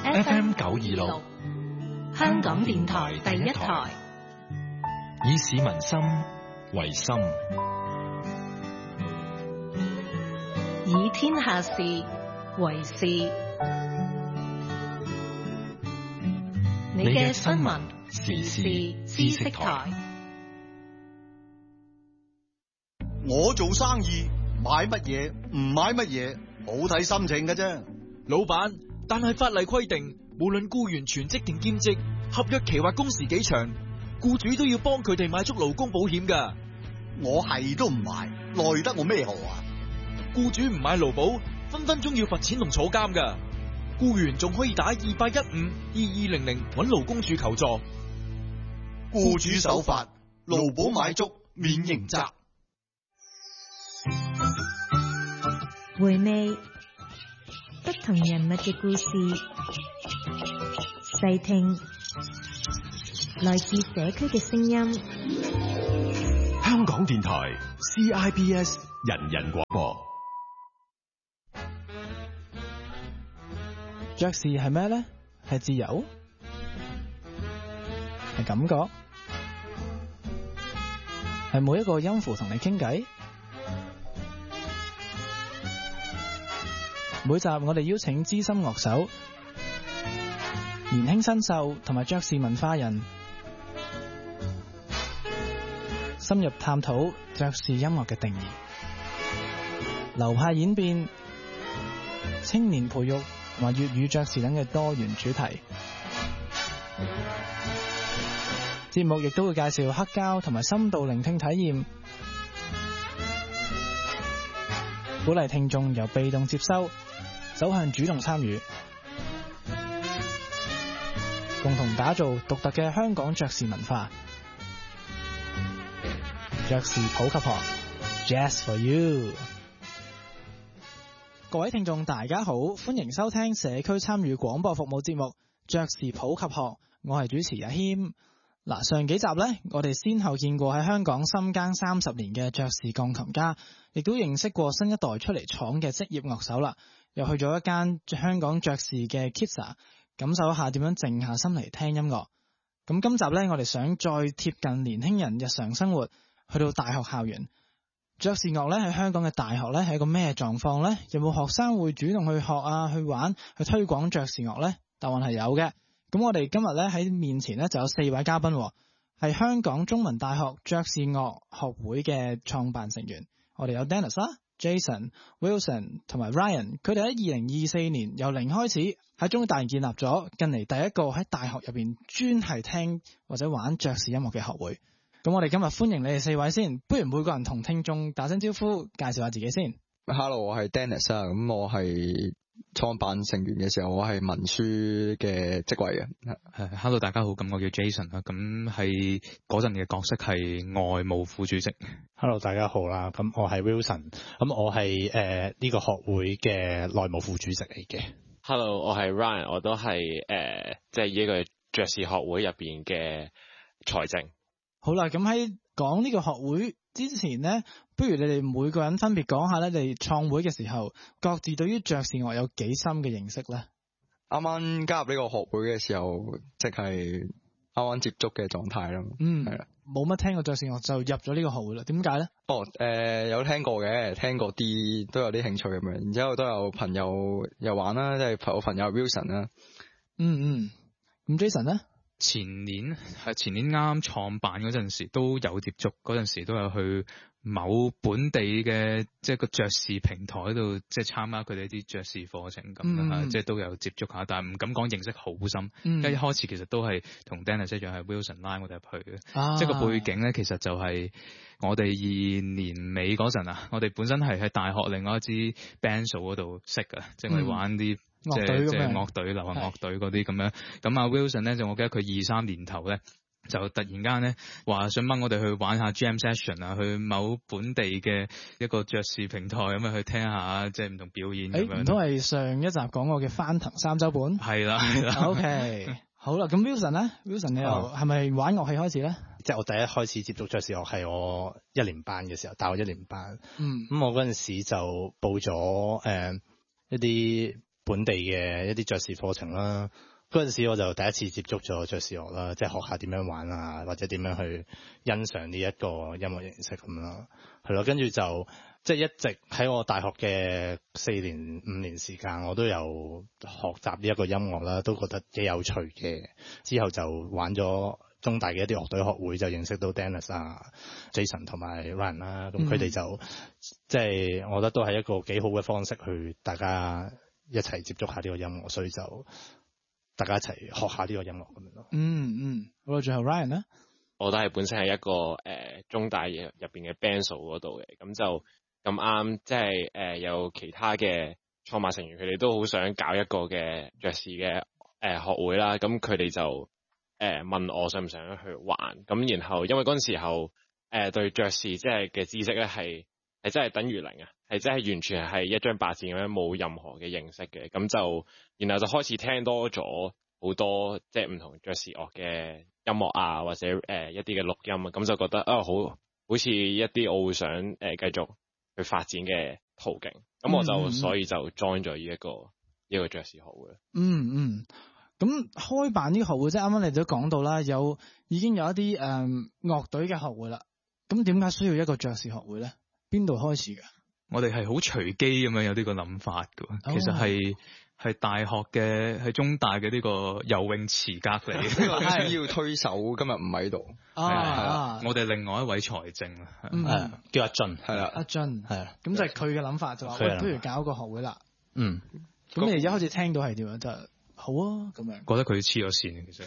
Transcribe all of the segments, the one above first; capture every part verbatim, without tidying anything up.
F M 九二六，香港電台第一台， 以市民心為心， 以天下事為事。你嘅新聞時事知識台。 我做生意買乜嘢唔買乜嘢，好睇心情㗎啫。 老闆，但係法例規定，無論僱員全職定兼職，合約期或工時幾長，僱主都要幫佢哋買足勞工保險㗎。 我係都唔買，奈得我咩何啊？ 僱主唔買勞保，分分鐘要罰錢同坐監㗎。僱員仲可以打二八一五二二零零揾勞工處求助。 僱主守法，勞保買足免刑責。 回味不同人物嘅故事，細聽來自社區嘅聲音。 香港電台 C I B S 人人廣播。 爵士係咩呢？係自由？係感覺？係每一個音符同你傾偈？每集我哋邀請資深樂手、年輕新秀同埋爵士文化人，深入探討爵士音樂嘅定義、流派演變、青年培育同埋粵語爵士等嘅多元主題。節目亦都會介紹黑膠同埋深度聆聽體驗，鼓勵聽眾由被動接收走向主動參與，共同打造獨特嘅香港爵士文化。爵士普及學 Jazz for You。 各位聽眾大家好，歡迎收聽社區參與廣播服務節目爵士普及學，我係主持阿謙。嗱，上幾集呢，我哋先後見過喺香港深耕三十年嘅爵士鋼琴家，亦都認識過新一代出嚟闖嘅職業樂手啦。又去咗一間香港爵士嘅 Kitsa， 感受一下點樣靜下心嚟聽音樂。咁今集呢，我哋想再貼近年輕人日常生活，去到大學校園。爵士樂呢喺香港嘅大學呢係一個咩狀況呢？有冇學生會主動去學啊、去玩、去推廣爵士樂呢？答案係有嘅。咁我哋今日呢喺面前呢就有四位嘉賓，係香港中文大學爵士樂學會嘅創辦成員。我哋有 Dennis 啦、Jason、Wilson 同埋 Ryan， 佢哋喺二零二四年由零開始喺中大建立咗近嚟第一個喺大學入邊專係聽或者玩爵士音樂嘅學會。咁我哋今日歡迎你哋四位先，不如每個人同聽眾打聲招呼，介紹下自己先。 Hello， 我係 Dennis 啊，咁我係創辦成員嘅時候，我係文書嘅職位嘅。 係 ，Hello， 大家好，咁我叫 Jason 啦，咁係嗰陣嘅角色係外務副主席。 Hello， 大家好啦，咁我係 Wilson，咁我係誒呢個學會嘅內務副主席嚟嘅。 Hello， 我係 Ryan， 我都係誒即係呢個爵士學會入邊嘅財政。 好啦，咁喺講呢個學會之前呢，不如你哋每個人分別講下咧，你哋創會嘅時候，各自對於爵士樂有幾深嘅認識咧？ 啱啱加入呢個學會嘅時候，即係啱啱接觸嘅狀態咯。 嗯， 係啦， 冇乜聽過爵士樂就入咗呢個學會啦。點解咧？ 哦，誒、呃，有聽過嘅，聽過啲都有啲興趣咁樣，然之後都有朋友又玩啦，即係我朋友 Wilson 啦。 嗯嗯，咁 Jason 咧？ 前年係前年啱啱創辦嗰陣時都有接觸，嗰陣時都有去某本地嘅即係個爵士平台度即係參加佢哋啲爵士課程咁樣、嗯、即係都有接觸下，但係唔敢講認識好深。因為、嗯、一開始其實都係同 Dennis 一樣係 Wilson 拉我哋入去嘅，啊、即係個背景咧，其實就係我哋二年尾嗰陣啊，我哋本身係喺大學另外一支 band 嗰度識嘅，即係我哋玩啲。即係即係樂隊、流行樂隊嗰啲咁樣，咁阿 Wilson 咧就我記得佢二三年頭咧就突然間咧話想掹我哋去玩下 jam session 啊，去某本地嘅一個爵士平台咁樣去聽下即係唔同表演咁樣。唔通係上一集講過嘅翻騰三周半？係啦係啦。OK， 好啦，咁 Wilson 咧 ，Wilson 你又係咪玩樂器開始咧？ 即係我第一開始接觸爵士樂係我一年班嘅時候，大學一年班。嗯，咁我嗰陣時就報咗誒、呃、一啲本地嘅一啲爵士課程啦。嗰陣時我就第一次接觸咗爵士樂啦，即係學下點樣玩啊，或者點樣去欣賞呢一個音樂形式咁啦，係咯。跟住就即係一直喺我大學嘅四年五年時間，我都有學習呢一個音樂啦，都覺得幾有趣嘅。之後就玩咗中大嘅一啲樂隊學會，就認識到 Dennis 啊、Jason 同埋 Ryan 啦。咁佢哋就、嗯、即係我覺得都係一個幾好嘅方式去大家一齊接觸下呢個音樂，所以就大家一齊學下呢個音樂咁樣咯。 嗯嗯，好啦，最後 Ryan 咧， 我都係本身係一個誒、呃、中大入入邊嘅 band 嗰度嘅，咁就咁啱，即係誒有其他嘅創辦成員，佢哋都好想搞一個嘅爵士嘅誒、呃、學會啦。咁佢哋就誒、呃、問我想唔想去玩，咁然後因為嗰陣時候誒、呃、對爵士即係嘅知識咧係係真係等於零啊，係真係完全係一張白紙咁樣，冇任何嘅認識嘅。咁就然後就開始聽多咗好多即係唔同爵士樂嘅音樂啊，或者誒、呃、一啲嘅錄音啊，咁就覺得啊好好似一啲我會想誒、呃、繼續去發展嘅途徑。咁我就、嗯、所以就 join 咗呢一個呢、這個爵士學會。 嗯嗯，咁開辦呢個學會，即係啱啱你都講到啦，有已經有一啲誒樂隊嘅學會啦。咁點解需要一個爵士學會咧？邊度開始嘅？ 我哋係好隨機咁樣有呢個諗法嘅，哦、其實係係大學嘅係中大嘅呢個游泳池隔離，呢個主要推手今日唔喺度，係啊，我哋另外一位財政啊， 嗯、 叫阿俊， 係啦，阿俊係啊，咁就係佢嘅諗法就話，喂，不如搞個學會啦。 嗯， 咁你一開始聽到係點樣？就好啊，咁樣。 覺得佢黐咗線其實。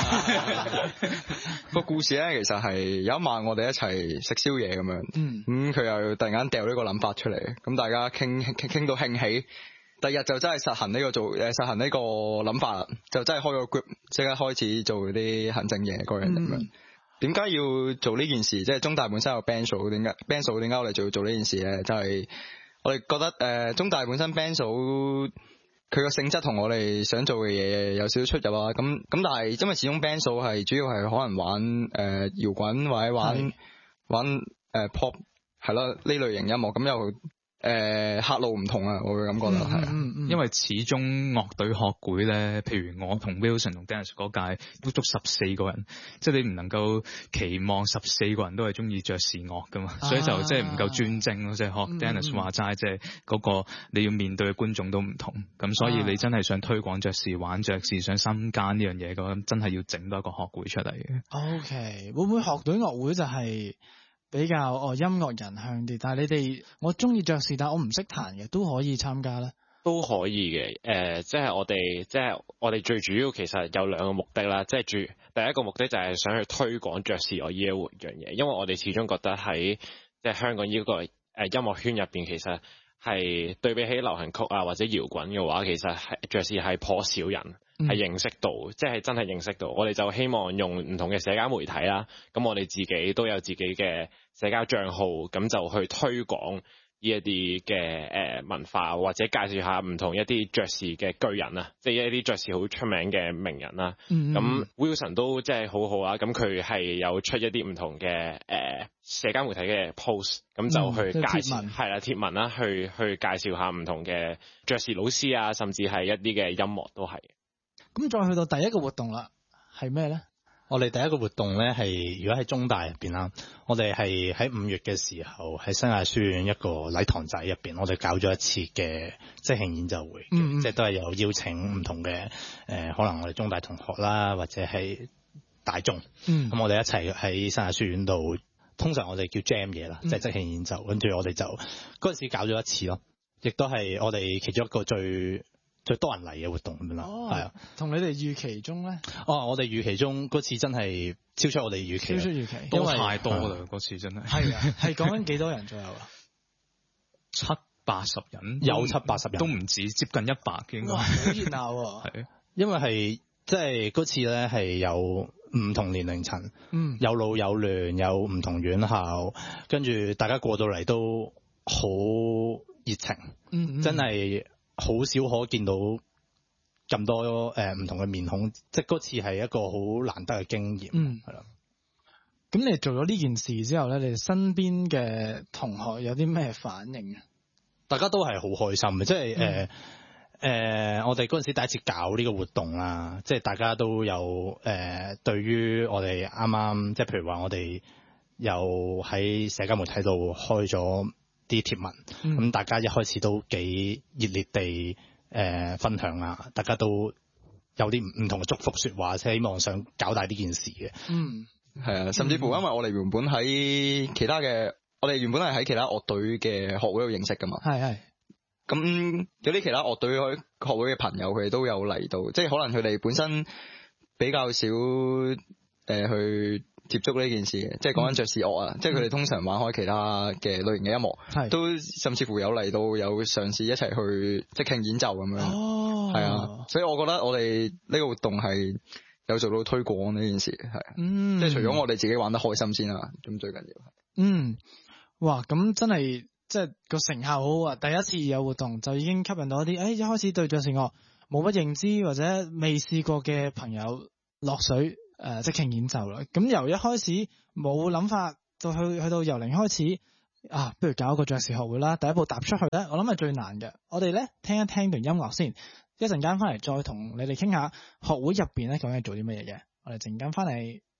個故事咧，其實係有一晚我哋一齊食宵夜咁樣， 嗯， 咁佢又突然間掉呢個諗法出嚟，咁大家傾傾傾到興起，第日就真係實行呢個做誒實行呢個諗法啦，就真係開個 group， 即刻開始做啲行政嘢嗰樣咁樣。點解、嗯、要做呢件事？即係中大本身有 band show， 點解 band show 點解我哋仲要做呢件事咧？就係、是、我哋覺得誒、呃、中大本身 band show。佢個性質同我哋想做嘅嘢有少少出入啊，咁咁但係因為始終 band 數係主要係可能玩誒搖滾或者玩是玩誒、呃、pop 係咯呢類型音樂，咁又誒客路唔同啊，我會咁覺得係、 嗯嗯、因為始終樂隊學會咧，譬如我同 Wilson 同 Dennis 嗰屆都足十四個人，即係你唔能夠期望十四個人都係中意爵士樂噶嘛，啊、所以就即係唔夠專精咯，即係學 Dennis 話齋，即係嗰個你要面對嘅觀眾都唔同，咁所以你真係想推廣爵士、玩爵士、想深耕呢樣嘢嘅話，真係要整多一個學會出嚟嘅。 OK， 會唔會學隊樂會就係比較哦音樂人向啲？但係你哋我中意爵士，但係我唔識彈嘅，都可以參加咧。 都可以嘅，誒、呃，即係我哋，即係我哋最主要其實有兩個目的啦，即係主第一個目的就係想去推廣爵士樂呢一樣嘢，因為我哋始終覺得喺即係香港呢個誒音樂圈入邊，其實係對比起流行曲啊或者搖滾嘅話，其實係爵士係頗少人係認識到，嗯、即係真係認識到。我哋就希望用唔同嘅社交媒體啦，咁我哋自己都有自己嘅社交賬號，咁就去推廣呢一啲嘅誒文化，或者介紹下唔同一啲爵士嘅巨人啊，即係一啲爵士好出名嘅名人啦。咁、嗯、Wilson 都即係好好啊，咁佢係有出一啲唔同嘅誒、呃、社交媒體嘅 post，咁就去介紹係啦貼文啦，去去介紹下唔同嘅爵士老師啊，甚至係一啲嘅音樂都係。 咁再去到第一個活動啦，係咩咧？ 我哋第一個活動咧係，如果喺中大入邊啦，我哋係喺五月嘅時候喺新亞書院一個禮堂仔入邊，我哋搞咗一次嘅即興演奏會，嗯嗯即係都係有邀請唔同嘅誒、呃，可能我哋中大同學啦，或者係大眾，咁、嗯、我哋一齊喺新亞書院度，通常我哋叫 jam 嘢啦，即係即興演奏，跟住我哋就嗰陣時搞咗一次咯，亦都係我哋其中一個最最多人嚟嘅活動咁樣啦，係啊， 同你哋預期中咧？ 哦，我哋預期中嗰次真係超出我哋預期， 超出預期， 因為太多啦嗰次真係。 係啊，係講緊幾多人左右啊？ 七八十人， 有七八十人， 都唔止，接近一百嘅應該。 哇，好熱鬧啊！ 係， 因為係即係嗰次咧係有唔同年齡層，嗯，有老有嫩，有唔同院校，跟住大家過到嚟都好熱情，嗯，嗯，真係。好少可見到咁多誒唔、呃、同嘅面孔，即係嗰次係一個好難得嘅經驗。嗯，係啦。 咁你做咗呢件事之後咧，你哋身邊嘅同學有啲咩反應啊？ 大家都係好開心嘅，即係誒呃，我哋嗰陣時第一次搞呢個活動啦，即係大家都有誒、呃，對於我哋啱啱即係譬如話我哋有喺社交媒體度開咗啲貼文，咁、嗯、大家一開始都幾熱烈地誒、呃、分享啊，大家都有啲唔唔同嘅祝福説話，即係希望想搞大呢件事嘅。嗯， 係啊，甚至乎因為我哋原本喺其他嘅，我哋原本係喺其他樂隊嘅學會度認識噶嘛。係係。咁有啲其他樂隊學會嘅朋友，佢哋都有嚟到，即係可能佢哋本身比較少誒、呃、去接觸呢件事嘅，即係講緊爵士樂啊，嗯、即係佢哋通常玩開其他嘅類型嘅音樂，係都甚至乎有嚟到有嘗試一齊去即興演奏咁樣。哦，係啊，所以我覺得我哋呢個活動係有做到推廣呢件事，係，嗯，即係除咗我哋自己玩得開心先啦，咁最緊要係。 嗯，哇，咁真係。即係個成效好好啊！第一次有活動就已經吸引到一啲，誒、哎、一開始對爵士樂冇乜認知或者未試過嘅朋友落水誒即興演奏啦。咁由一開始冇諗法到去去到由零開始啊，不如搞一個爵士學會啦。第一步踏出去咧，我諗係最難嘅。我哋咧聽一聽段音樂先，一陣間翻嚟再同你哋傾下學會入邊咧究竟係做啲乜嘢嘅。我哋陣間翻嚟。